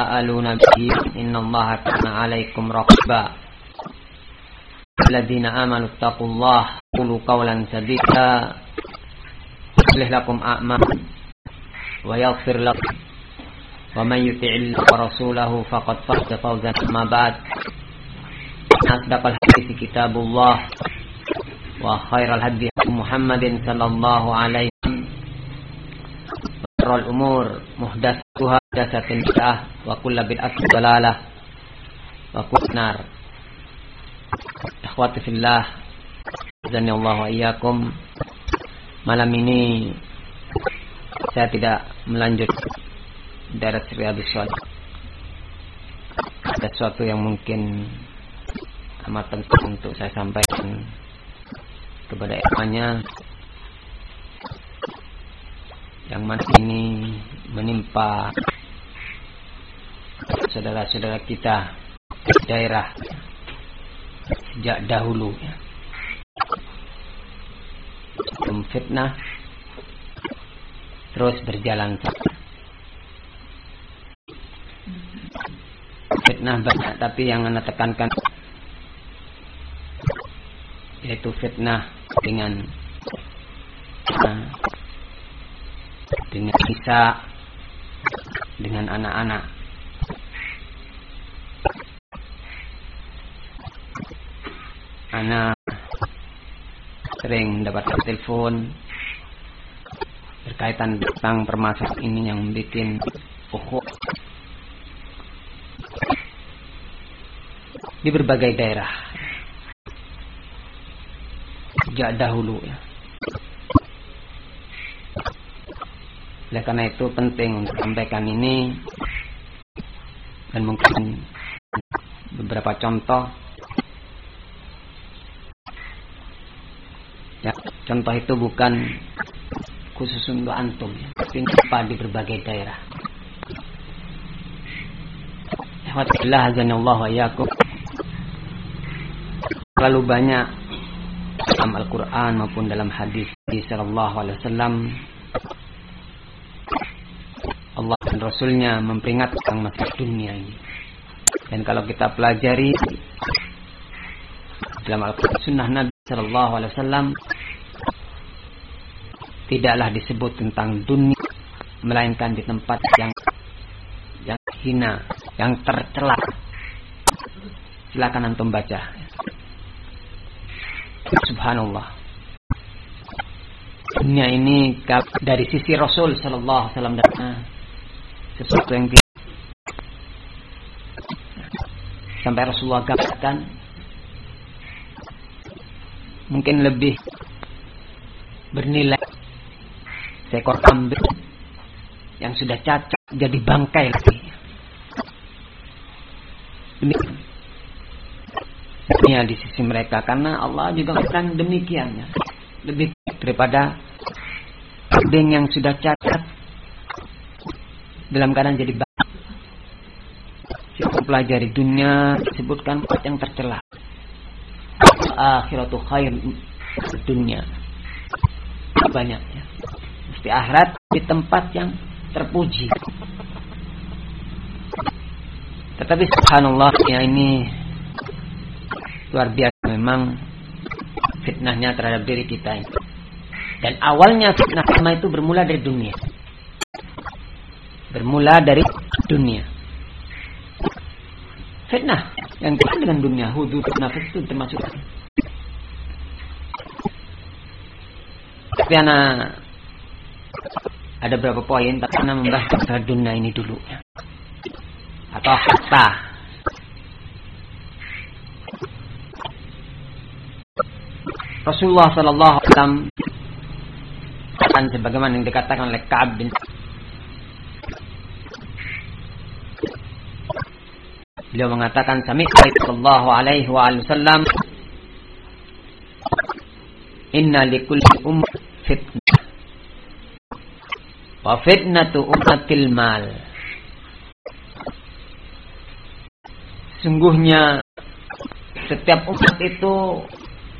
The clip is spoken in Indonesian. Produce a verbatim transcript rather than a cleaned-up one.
tasaaluna bihi innallaha kana 'alaikum raqiba. Alladzina amanu taqullaha qulu qawlan sadida yuslih lakum a'malakum wa yaghfir lakum wa man yuti'illah wa rasulahu faqad faza fawzan amma ba'd. Asdaqal hadits kitabullah wa khairal hadi Muhammadin sallallahu alaihi wasallam wa syarrul umur muhdatsatuha muhdatsatin bid'ah wa kullu bid'atin dhalalah wa kullu nar. Ikhwati fillah, azanillahu wa iyyakum. Malam ini saya tidak melanjut dari Riyadhus Shalihin. Ada sesuatu yang mungkin amat penting untuk saya sampaikan kepada ikhwannya, yang mana ini menimpa saudara-saudara kita di daerah sejak dahulu, ya. Sebelum fitnah terus berjalan. Fitnah banyak, tapi yang Anda tekankan yaitu fitnah dengan uh, dengan kisah, dengan anak-anak. Anak sering mendapatkan telepon berkaitan tentang permasalahan ini yang membuat ukhuwah di berbagai daerah sejak dahulu, ya. Oleh karena itu penting untuk sampaikan ini, dan mungkin beberapa contoh. Ya, contoh itu bukan khusus untuk antum, ya, tapi di berbagai daerah. Alhamdulillah, azanillahu wa iyyakum. Terlalu banyak dalam Al-Quran maupun dalam hadis sallallahu alaihi wasallam Allah dan Rasulnya memperingatkan tentang masalah dunia ini. Dan kalau kita pelajari dalam Al-Quran Sunnah Nabi sallallahu alaihi wasallam, tidaklah disebut tentang dunia melainkan di tempat yang yang hina, yang tercela. Silakan antum baca. Subhanallah. Dunia ini dari sisi Rasul sallallahu alaihi wasallam sesuatu yang tidak, sampai Rasulullah katakan mungkin lebih bernilai seekor kambing yang sudah cacat jadi bangkai lagi. Dunia di sisi mereka, karena Allah juga mengatakan demikian, ya. Lebih daripada kambing yang sudah cacat dalam keadaan jadi bangkai. Siapa pelajari dunia disebutkan tempat yang tercela. Akhiratu khair dunia banyaknya. Mesti akhirat di tempat yang terpuji. Tetapi subhanallah, ya, ini luar biasa memang fitnahnya terhadap diri kita ini. Dan awalnya fitnah pertama itu bermula dari dunia. Bermula dari dunia. Fitnah yang terkait dengan dunia, hudud nafas itu termasuk. Tapi anak ada beberapa poin, tapi anak membahas masalah dunia ini dulu, ya. Atau harta. Rasulullah sallallahu alaihi wasallam akan sebagaimana yang dikatakan oleh Ka'ab bin, beliau mengatakan sami'tu sallallahu alaihi wasallam inna likulli ummatin fitnah wa fitnatu ummatil mal. Sungguhnya setiap umat itu